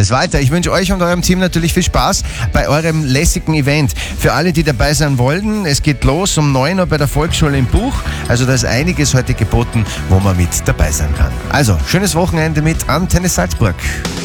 es weiter. Ich wünsche euch und eurem Team natürlich viel Spaß bei eurem lässigen Event. Für alle, die dabei sein wollen, es geht los um 9 Uhr bei der Volksschule im Buch. Also da ist einiges heute geboten, wo man mit dabei sein kann. Also, schönes Wochenende mit Antenne Salzburg.